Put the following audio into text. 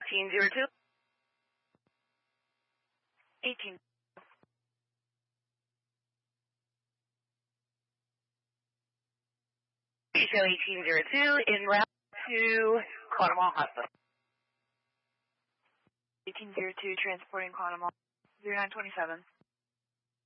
1802. 18. Show 1802 en route to Conemaugh Hospital. 1802 transporting Conemaugh 0927.